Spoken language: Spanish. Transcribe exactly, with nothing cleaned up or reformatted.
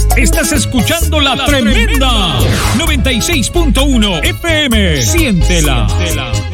Estás escuchando La Tremenda noventa y seis punto uno F M. Siéntela. Siéntela.